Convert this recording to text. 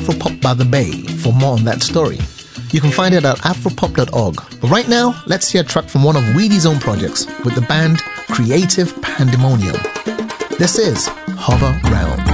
Afropop by the Bay for more on that story. You can find it at afropop.org. But right now, let's hear a track from one of Weedy's own projects with the band Creative Pandemonium. This is Hover Round.